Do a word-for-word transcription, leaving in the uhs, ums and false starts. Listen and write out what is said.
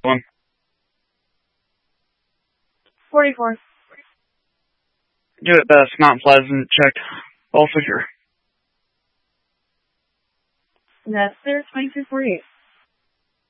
One. forty-four. Do it best, Mount Pleasant. Check. All secure. That's there, twenty-two forty-eight.